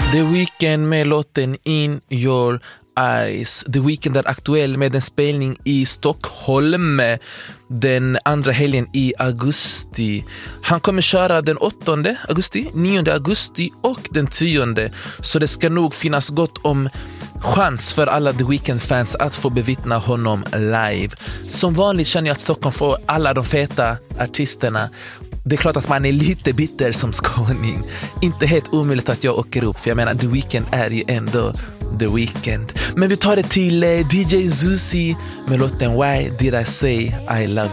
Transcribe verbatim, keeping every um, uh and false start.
The Weeknd med låten In Your Eyes. The Weeknd är aktuell med en spelning i Stockholm den andra helgen i augusti. Han kommer köra den åttonde augusti, nionde augusti och den tionde. Så det ska nog finnas gott om chans för alla The Weeknd-fans att få bevittna honom live. Som vanligt känner jag att Stockholm får alla de feta artisterna. Det är klart att man är lite bitter som skåning. Inte helt omöjligt att jag åker upp, för jag menar The Weeknd är ju ändå The Weeknd. Men vi tar det till D J Zuzi med låten Why Did I Say I Love